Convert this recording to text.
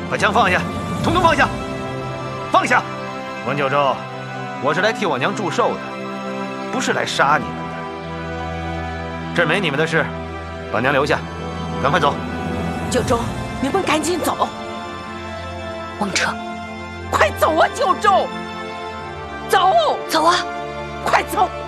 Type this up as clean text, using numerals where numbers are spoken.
把枪放下，统统放下！放下！文九州，我是来替我娘祝寿的，不是来杀你们的。这没你们的事，把娘留下，赶快走。 九州，你们赶紧走。 王彻， 快走啊，九州！走， 走啊！ 快走！